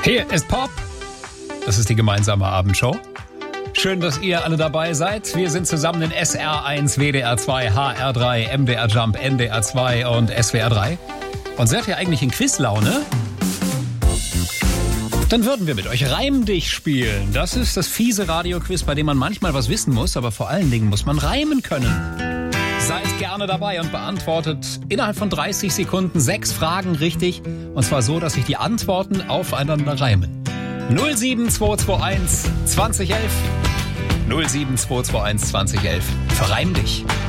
Hier ist Pop. Das ist die gemeinsame Abendshow. Schön, dass ihr alle dabei seid. Wir sind zusammen in SR1, WDR2, HR3, MDR Jump, NDR2 und SWR3. Und seid ihr eigentlich in Quizlaune? Dann würden wir mit euch Reim dich spielen. Das ist das fiese Radioquiz, bei dem man manchmal was wissen muss, aber vor allen Dingen muss man reimen können. Seid gerne dabei und beantwortet innerhalb von 30 Sekunden 6 Fragen richtig. Und zwar so, dass sich die Antworten aufeinander reimen. 07221 2011. 07221 2011. Verreim dich.